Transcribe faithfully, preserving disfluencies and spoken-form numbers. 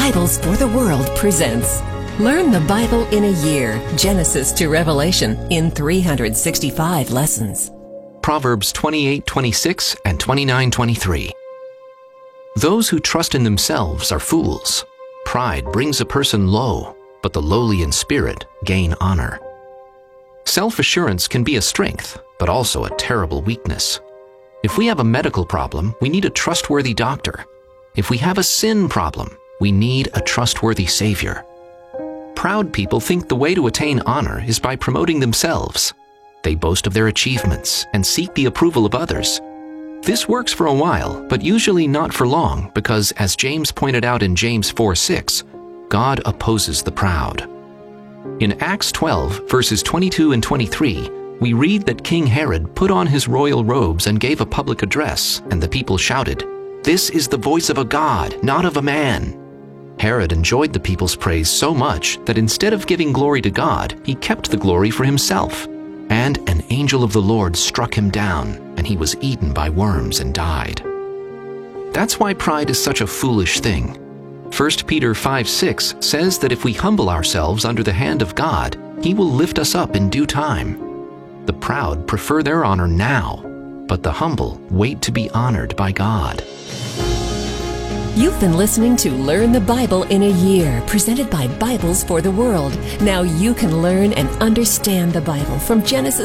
Bibles for the World presents Learn the Bible in a Year, Genesis to Revelation, in three hundred sixty-five lessons. Proverbs twenty-eight twenty-six and twenty-nine twenty-three. Those who trust in themselves are fools. Pride brings a person low, but the lowly in spirit gain honor. Self-assurance can be a strength, but also a terrible weakness. If we have a medical problem, we need a trustworthy doctor. If we have a sin problem, we need a trustworthy Savior. Proud people think the way to attain honor is by promoting themselves. They boast of their achievements and seek the approval of others. This works for a while, but usually not for long, because as James pointed out in James four six, God opposes the proud. In Acts twelve, verses twenty-two and twenty-three, we read that King Herod put on his royal robes and gave a public address, and the people shouted, "This is the voice of a God, not of a man." Herod enjoyed the people's praise so much that instead of giving glory to God, he kept the glory for himself. And an angel of the Lord struck him down, and he was eaten by worms and died. That's why pride is such a foolish thing. First Peter five six says that if we humble ourselves under the hand of God, He will lift us up in due time. The proud prefer their honor now, but the humble wait to be honored by God. You've been listening to Learn the Bible in a Year, presented by Bibles for the World. Now you can learn and understand the Bible from Genesis